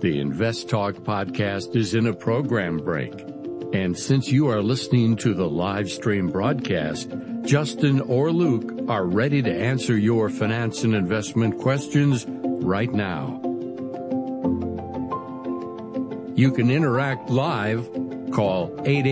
The Invest Talk podcast is in a program break. And since you are listening to the live stream broadcast, Justin or Luke are ready to answer your finance and investment questions right now. You can interact live. Call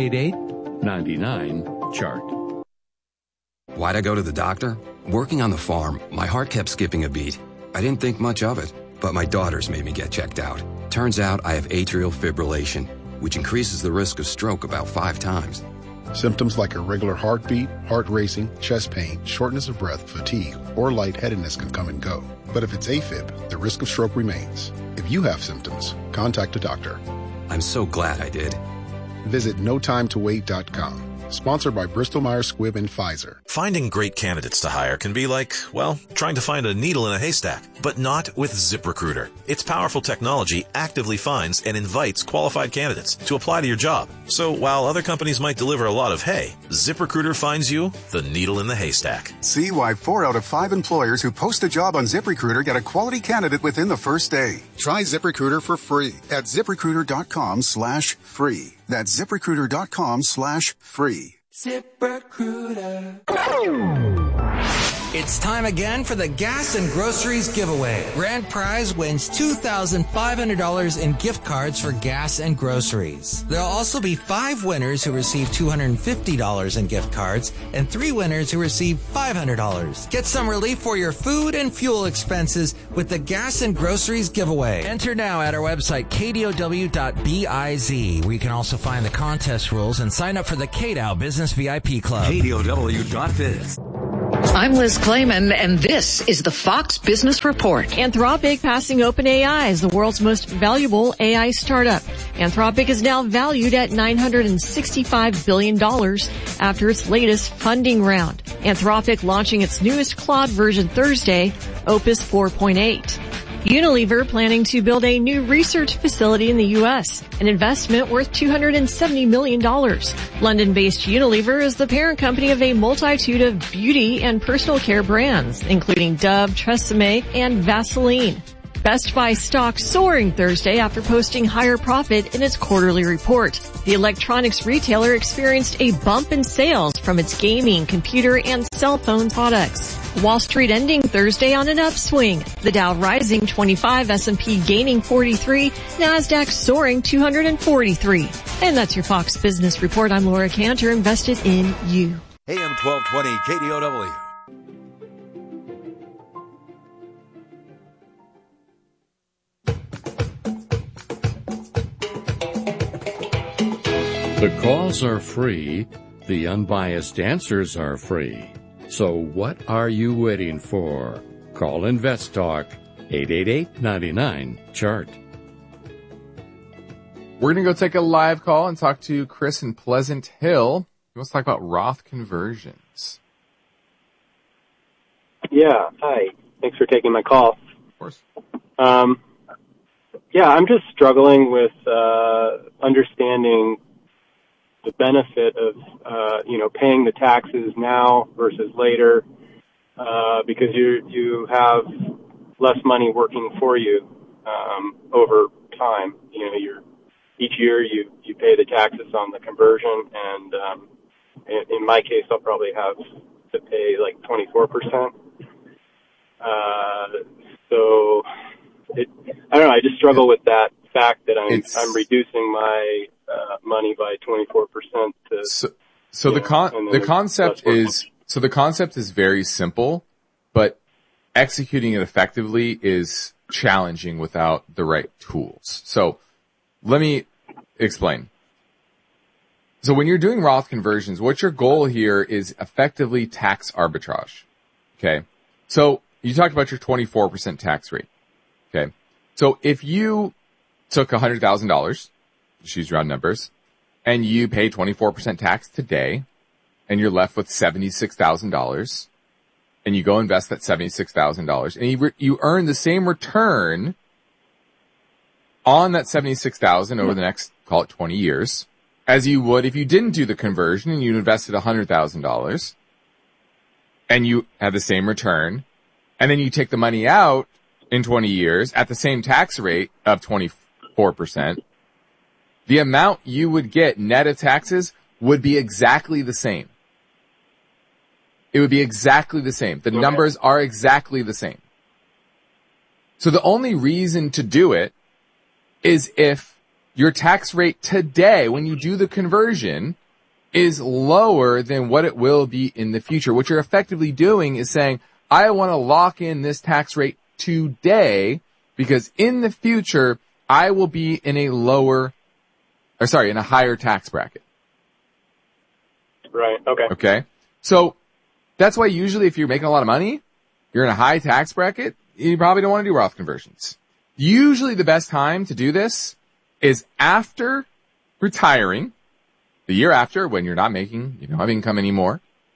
888-99-CHART. Why'd I go to the doctor? Working on the farm, my heart kept skipping a beat. I didn't think much of it, but my daughters made me get checked out. Turns out I have atrial fibrillation, which increases the risk of stroke about 5 times. Symptoms like irregular heartbeat, heart racing, chest pain, shortness of breath, fatigue, or lightheadedness can come and go. But if it's AFib, the risk of stroke remains. If you have symptoms, contact a doctor. I'm so glad I did. Visit notimetowait.com. Sponsored by Bristol-Myers Squibb and Pfizer. Finding great candidates to hire can be like, well, trying to find a needle in a haystack, but not with ZipRecruiter. Its powerful technology actively finds and invites qualified candidates to apply to your job. So while other companies might deliver a lot of hay, ZipRecruiter finds you the needle in the haystack. See why 4 out of 5 employers who post a job on ZipRecruiter get a quality candidate within the first day. Try ZipRecruiter for free at ZipRecruiter.com/free. That's ZipRecruiter.com/free. ZipRecruiter. It's time again for the Gas and Groceries giveaway. Grand prize wins $2,500 in gift cards for gas and groceries. There'll also be 5 winners who receive $250 in gift cards and 3 winners who receive $500. Get some relief for your food and fuel expenses with the Gas and Groceries giveaway. Enter now at our website, kdow.biz, where you can also find the contest rules and sign up for the KDOW Business VIP Club. kdow.biz. I'm Liz Clayman, and this is the Fox Business Report. Anthropic passing OpenAI as the world's most valuable AI startup. Anthropic is now valued at $965 billion after its latest funding round. Anthropic launching its newest Claude version Thursday, Opus 4.8. Unilever planning to build a new research facility in the U.S., an investment worth $270 million. London-based Unilever is the parent company of a multitude of beauty and personal care brands, including Dove, Tresemme, and Vaseline. Best Buy stock soaring Thursday after posting higher profit in its quarterly report. The electronics retailer experienced a bump in sales from its gaming, computer, and cell phone products. Wall Street ending Thursday on an upswing. The Dow rising 25, S&P gaining 43, NASDAQ soaring 243. And that's your Fox Business Report. I'm Laura Cantor, invested in you. AM 1220 KDOW. The calls are free. The unbiased answers are free. So what are you waiting for? Call Invest Talk, 888-99-CHART. We're going to go take a live call and talk to Chris in Pleasant Hill. He wants to talk about Roth conversions. Yeah, hi. Thanks for taking my call. Of course. Yeah, I'm just struggling with understanding the benefit of, paying the taxes now versus later, because you have less money working for you over time. Each year you pay the taxes on the conversion, and in my case, I'll probably have to pay like 24%. So I don't know. I just struggle with that fact that I'm reducing my money by 24% to. So the concept is very simple, but executing it effectively is challenging without the right tools. So let me explain. So when you're doing Roth conversions, what your goal here is effectively tax arbitrage. Okay. So you talked about your 24% tax rate. Okay. So if you took $100,000, just use round numbers, and you pay 24% tax today, and you're left with $76,000, and you go invest that $76,000, and you earn the same return on that $76,000 over the next, call it 20 years, as you would if you didn't do the conversion and you invested $100,000, and you have the same return, and then you take the money out in 20 years at the same tax rate of 24%, 4%, the amount you would get net of taxes would be exactly the same. It would be exactly the same. The numbers are exactly the same. So the only reason to do it is if your tax rate today, when you do the conversion, is lower than what it will be in the future. What you're effectively doing is saying, I want to lock in this tax rate today because in the future, I will be in a higher tax bracket. Right. Okay. Okay. So that's why usually if you're making a lot of money, you're in a high tax bracket, you probably don't want to do Roth conversions. Usually the best time to do this is after retiring, the year after, when you're not making, you don't have income anymore.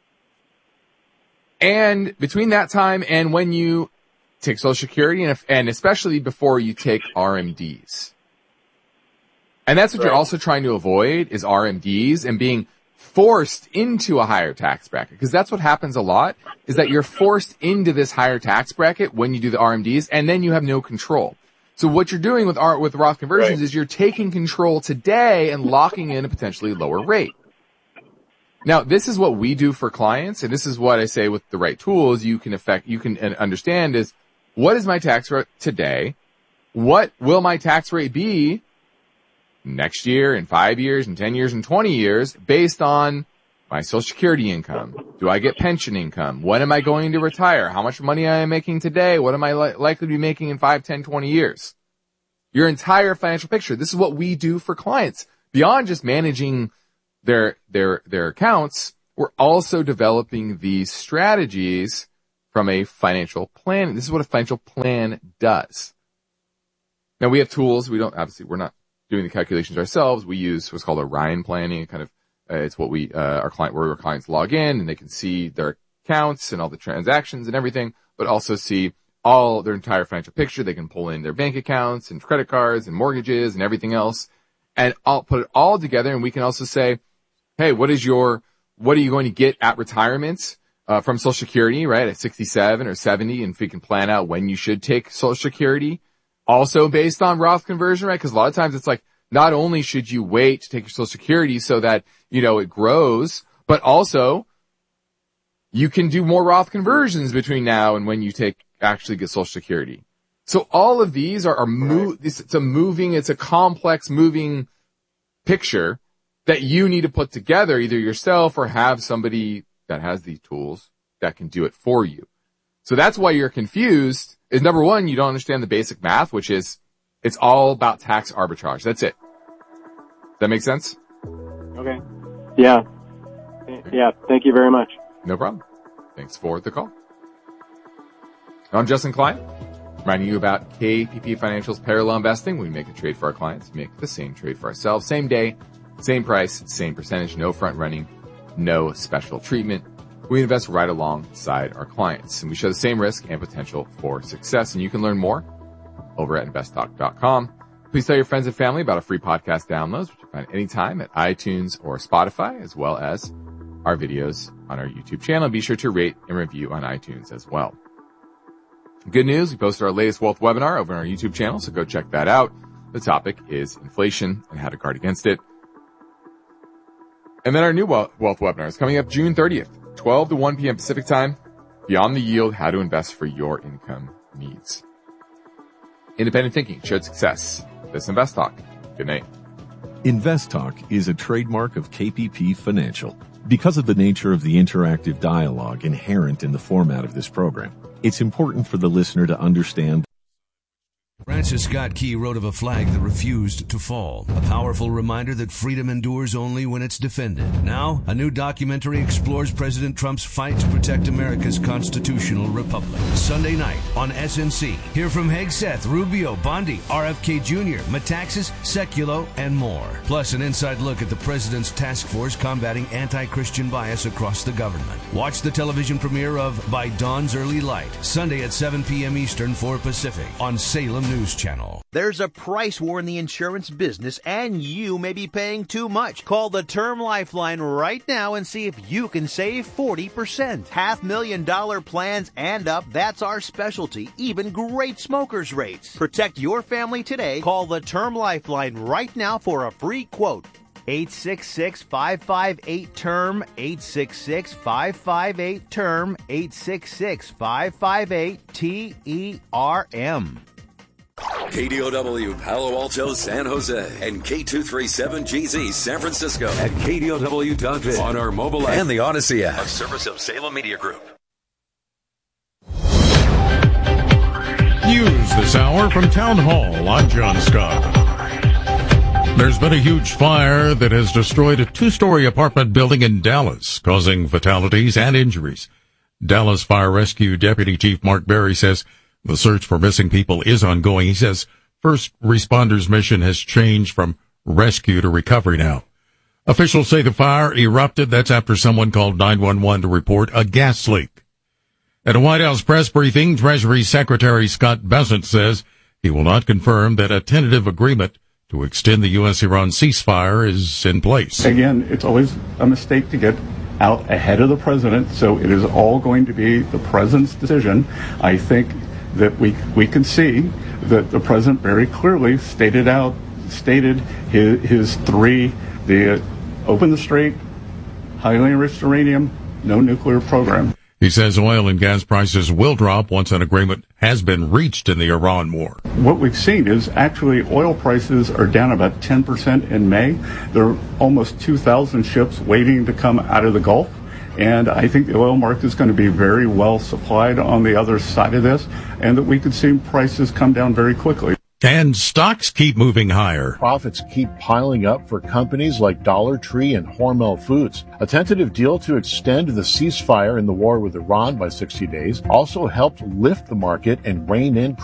And between that time and when you take Social Security and especially before you take RMDs. And that's what you're also trying to avoid is RMDs and being forced into a higher tax bracket. Because that's what happens a lot is that you're forced into this higher tax bracket when you do the RMDs and then you have no control. So what you're doing with Roth conversions is you're taking control today and locking in a potentially lower rate. Now, this is what we do for clients, and this is what I say with the right tools you can understand is what is my tax rate today? What will my tax rate be next year, in 5 years, in 10 years, in 20 years, based on my Social Security income? Do I get pension income? When am I going to retire? How much money am I making today? What am I likely to be making in 5, 10, 20 years? Your entire financial picture. This is what we do for clients. Beyond just managing their accounts, we're also developing these strategies from a financial plan. This is what a financial plan does. Now we have tools. We're not doing the calculations ourselves. We use what's called Orion planning. It's what where our clients log in and they can see their accounts and all the transactions and everything, but also see all their entire financial picture. They can pull in their bank accounts and credit cards and mortgages and everything else, and I'll put it all together. And we can also say, hey, what are you going to get at retirement from Social Security, right? At 67 or 70, and if we can plan out when you should take Social Security, also based on Roth conversion, right? Because a lot of times it's like, not only should you wait to take your Social Security so that, it grows, but also you can do more Roth conversions between now and when you actually get Social Security. So all of these it's a complex moving picture that you need to put together either yourself or have somebody that has these tools that can do it for you. So that's why you're confused is number one, you don't understand the basic math, which is it's all about tax arbitrage. That's it. Does that make sense? Okay. Yeah. Yeah. Thank you very much. No problem. Thanks for the call. I'm Justin Klein, reminding you about KPP Financial's parallel investing. We make a trade for our clients, make the same trade for ourselves. Same day, same price, same percentage, no front running, no special treatment. We invest right alongside our clients, and we show the same risk and potential for success. And you can learn more over at investtalk.com. Please tell your friends and family about our free podcast downloads, which you find anytime at iTunes or Spotify, as well as our videos on our YouTube channel. Be sure to rate and review on iTunes as well. Good news, we posted our latest wealth webinar over on our YouTube channel, so go check that out. The topic is inflation and how to guard against it. And then our new wealth webinar is coming up June 30th, 12 to 1 p.m. Pacific time. Beyond the Yield, how to invest for your income needs. Independent thinking, shared success. This is Invest Talk. Good night. Invest Talk is a trademark of KPP Financial. Because of the nature of the interactive dialogue inherent in the format of this program, it's important for the listener to understand. Francis Scott Key wrote of a flag that refused to fall, a powerful reminder that freedom endures only when it's defended. Now, a new documentary explores President Trump's fight to protect America's constitutional republic. Sunday night on SNC. Hear from Hegseth, Rubio, Bondi, RFK Jr., Metaxas, Sekulow, and more. Plus, an inside look at the president's task force combating anti-Christian bias across the government. Watch the television premiere of By Dawn's Early Light, Sunday at 7 p.m. Eastern, 4 Pacific on Salem News News Channel. There's a price war in the insurance business, and you may be paying too much. Call the Term Lifeline right now and see if you can save 40%. $500,000 plans and up, that's our specialty. Even great smokers rates. Protect your family today. Call the Term Lifeline right now for a free quote. 866-558-TERM, 866-558-TERM, 866-558-TERM. KDOW Palo Alto, San Jose, and K237GZ San Francisco at KDOW.biz on our mobile app and the Odyssey app, a service of Salem Media Group. News this hour from Town Hall. I'm John Scott. There's been a huge fire that has destroyed a two-story apartment building in Dallas, causing fatalities and injuries. Dallas Fire Rescue Deputy Chief Mark Berry says the search for missing people is ongoing. He says first responders' mission has changed from rescue to recovery now. Officials say the fire erupted. That's after someone called 911 to report a gas leak. At a White House press briefing, Treasury Secretary Scott Bessent says he will not confirm that a tentative agreement to extend the U.S.-Iran ceasefire is in place. Again, it's always a mistake to get out ahead of the president, so it is all going to be the president's decision. I think that we can see that the president very clearly stated his three: the open the strait, highly enriched uranium, no nuclear program. He says oil and gas prices will drop once an agreement has been reached in the Iran war. What we've seen is actually oil prices are down about 10% in May. There are almost 2,000 ships waiting to come out of the Gulf. And I think the oil market is going to be very well supplied on the other side of this, and that we could see prices come down very quickly. And stocks keep moving higher. Profits keep piling up for companies like Dollar Tree and Hormel Foods. A tentative deal to extend the ceasefire in the war with Iran by 60 days also helped lift the market and rein in